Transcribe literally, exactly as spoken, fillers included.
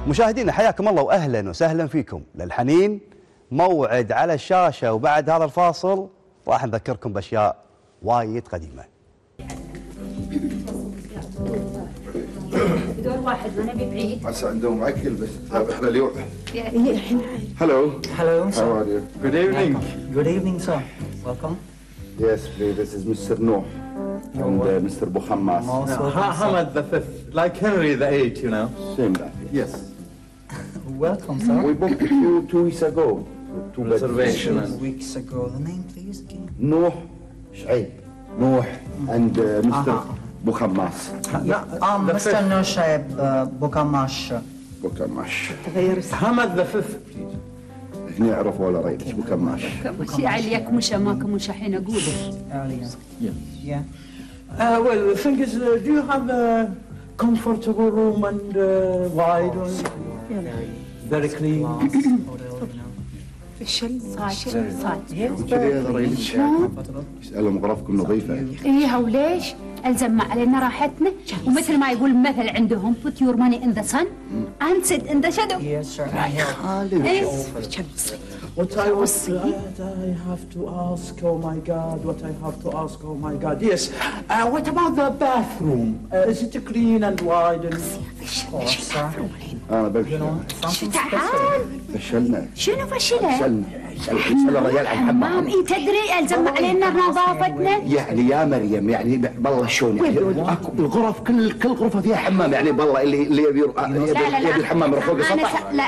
مشاهدينا حياكم الله واهلا وسهلا فيكم للحنين. موعد على الشاشه، وبعد هذا الفاصل راح نذكركم باشياء وايد قديمه. دور واحد ما نبي بعيد. عسى عندهم اكل بس احنا اليوم. Hello. Hello, sir. How are you? Good evening. Good evening, sir. Welcome. Yes, please. This is Mister Nuh and uh, Mister Bukhammas. Most welcome, Hamad the Fifth, like Henry the Eighth, you know. Same that. Yes. Welcome, sir. We booked a few two weeks ago. Two Reservation. Two weeks ago. The name, please, again. Nuh, Shaib, Nuh and uh, Mister Uh-huh. Bukhammas. Yeah, um, Mister Nushaib uh, Bukamash. Bukamash. Hamad the Fifth, please. هني عرفوا ولا رأيت بكماش. شي عليك مش ماكم مش حين اقول. Earlier. Yeah. Yeah. Uh, well, the thing is, uh, do you have a comfortable room and uh, wide or very clean? صايد صايد. كذا هذا رأيت يسألهم غرفكم نظيفة. ايها وليش؟ الزم علينا راحتنا، ومثل ما يقول مثل عندهم put your money in the sun and sit in the shadow. Yes, sir. I help. ايه What I was, I, I have to ask, oh my God, what I have to ask, oh my God. Yes, uh, what about the bathroom? Uh, is it clean and wide? And... course, sir. أنا بمشي. Something تعال. فشلنا. شنو فشله؟ فشلنا. يسأل الرجال عن حمام حمام. اي تدري الزم علينا نظافتنا. يعني يا مريم يعني بالله شلون يعني أكو الغرف كل كل غرفة فيها حمام يعني بالله اللي اللي يبي لا لا لا يبي الحمام يروح فوق أنا السطح. س... لا